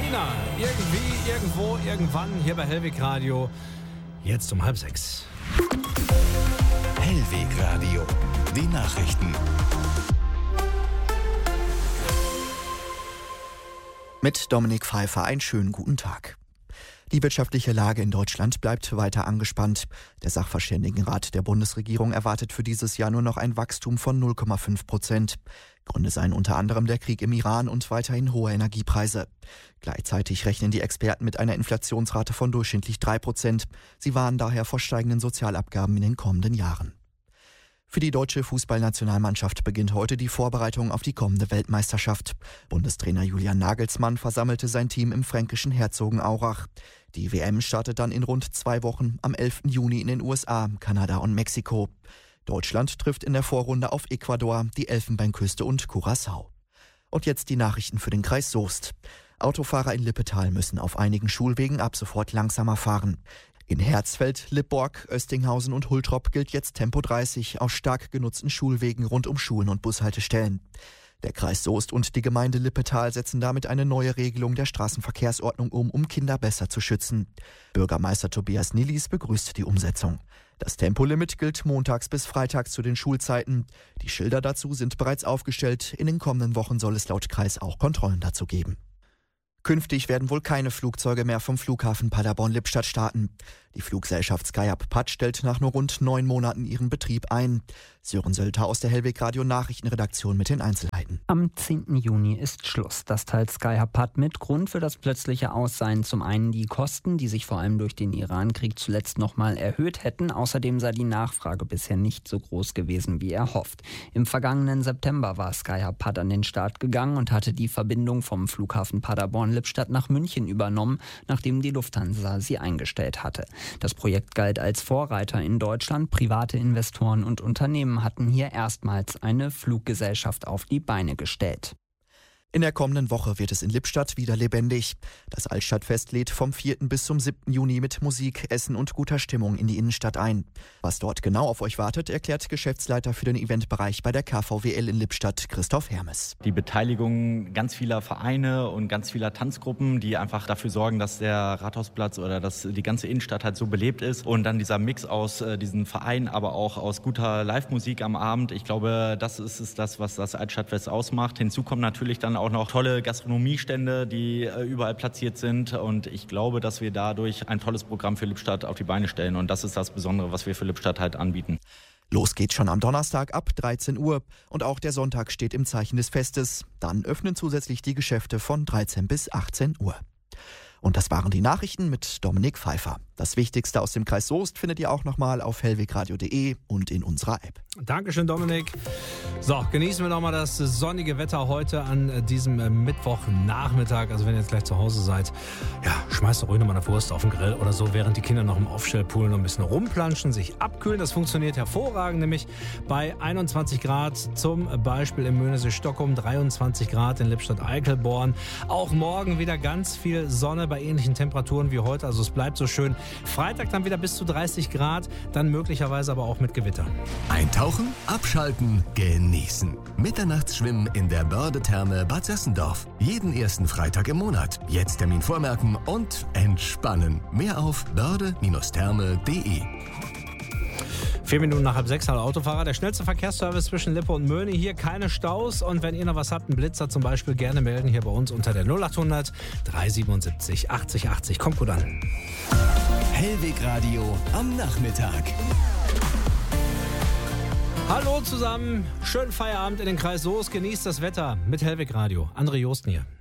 Sabrina, irgendwie, irgendwo, irgendwann hier bei Hellweg Radio. Jetzt um 5:30. Hellweg Radio, die Nachrichten. Mit Dominik Pfeiffer einen schönen guten Tag. Die wirtschaftliche Lage in Deutschland bleibt weiter angespannt. Der Sachverständigenrat der Bundesregierung erwartet für dieses Jahr nur noch ein Wachstum von 0,5%. Gründe seien unter anderem der Krieg im Iran und weiterhin hohe Energiepreise. Gleichzeitig rechnen die Experten mit einer Inflationsrate von durchschnittlich 3%. Sie warnen daher vor steigenden Sozialabgaben in den kommenden Jahren. Für die deutsche Fußballnationalmannschaft beginnt heute die Vorbereitung auf die kommende Weltmeisterschaft. Bundestrainer Julian Nagelsmann versammelte sein Team im fränkischen Herzogenaurach. Die WM startet dann in rund 2 Wochen am 11. Juni in den USA, Kanada und Mexiko. Deutschland trifft in der Vorrunde auf Ecuador, die Elfenbeinküste und Curaçao. Und jetzt die Nachrichten für den Kreis Soest. Autofahrer in Lippetal müssen auf einigen Schulwegen ab sofort langsamer fahren. In Herzfeld, Lippborg, Östinghausen und Hultrop gilt jetzt Tempo 30 auf stark genutzten Schulwegen rund um Schulen und Bushaltestellen. Der Kreis Soest und die Gemeinde Lippetal setzen damit eine neue Regelung der Straßenverkehrsordnung um Kinder besser zu schützen. Bürgermeister Tobias Nillis begrüßt die Umsetzung. Das Tempolimit gilt montags bis freitags zu den Schulzeiten. Die Schilder dazu sind bereits aufgestellt. In den kommenden Wochen soll es laut Kreis auch Kontrollen dazu geben. Künftig werden wohl keine Flugzeuge mehr vom Flughafen Paderborn-Lippstadt starten. Die Fluggesellschaft SkyUp Patt stellt nach nur rund 9 Monaten ihren Betrieb ein. Sören Sölter aus der Hellweg Radio Nachrichtenredaktion mit den Einzelheiten. Am 10. Juni ist Schluss. Das teilt SkyUp Patt mit. Grund für das plötzliche Aus seien zum einen die Kosten, die sich vor allem durch den Irankrieg zuletzt nochmal erhöht hätten. Außerdem sei die Nachfrage bisher nicht so groß gewesen, wie erhofft. Im vergangenen September war SkyUp Patt an den Start gegangen und hatte die Verbindung vom Flughafen Paderborn-Lippstadt nach München übernommen, nachdem die Lufthansa sie eingestellt hatte. Das Projekt galt als Vorreiter in Deutschland. Private Investoren und Unternehmen hatten hier erstmals eine Fluggesellschaft auf die Beine gestellt. In der kommenden Woche wird es in Lippstadt wieder lebendig. Das Altstadtfest lädt vom 4. bis zum 7. Juni mit Musik, Essen und guter Stimmung in die Innenstadt ein. Was dort genau auf euch wartet, erklärt Geschäftsleiter für den Eventbereich bei der KVWL in Lippstadt, Christoph Hermes. Die Beteiligung ganz vieler Vereine und ganz vieler Tanzgruppen, die einfach dafür sorgen, dass der Rathausplatz oder dass die ganze Innenstadt halt so belebt ist. Und dann dieser Mix aus diesen Vereinen, aber auch aus guter Live-Musik am Abend. Ich glaube, das ist das, was das Altstadtfest ausmacht. Hinzu kommen natürlich dann auch noch tolle Gastronomiestände, die überall platziert sind. Und ich glaube, dass wir dadurch ein tolles Programm für Lippstadt auf die Beine stellen. Und das ist das Besondere, was wir für Lippstadt halt anbieten. Los geht's schon am Donnerstag ab 13 Uhr. Und auch der Sonntag steht im Zeichen des Festes. Dann öffnen zusätzlich die Geschäfte von 13 bis 18 Uhr. Und das waren die Nachrichten mit Dominik Pfeiffer. Das Wichtigste aus dem Kreis Soest findet ihr auch nochmal auf hellwegradio.de und in unserer App. Dankeschön, Dominik. So, genießen wir nochmal das sonnige Wetter heute an diesem Mittwochnachmittag. Also wenn ihr jetzt gleich zu Hause seid, ja, schmeißt doch ruhig nochmal eine Wurst auf den Grill oder so, während die Kinder noch im Aufstellpool noch ein bisschen rumplanschen, sich abkühlen. Das funktioniert hervorragend, nämlich bei 21 Grad, zum Beispiel im Möhnesee-Stockholm, 23 Grad in Lippstadt-Eichelborn. Auch morgen wieder ganz viel Sonne bei ähnlichen Temperaturen wie heute, also es bleibt so schön. Freitag dann wieder bis zu 30 Grad, dann möglicherweise aber auch mit Gewitter. Eintauchen, abschalten, genießen. Mitternachtsschwimmen in der Börde-Therme Bad Sessendorf. Jeden ersten Freitag im Monat. Jetzt Termin vormerken und entspannen. Mehr auf börde-therme.de. 4 Minuten nach 5:30, hallo Autofahrer. Der schnellste Verkehrsservice zwischen Lippe und Möhne. Hier keine Staus. Und wenn ihr noch was habt, einen Blitzer zum Beispiel, gerne melden hier bei uns unter der 0800 377 80 80. Kommt gut an. Hellweg Radio am Nachmittag. Hallo zusammen. Schönen Feierabend in den Kreis Soest. Genießt das Wetter mit Hellweg Radio. André Josten hier.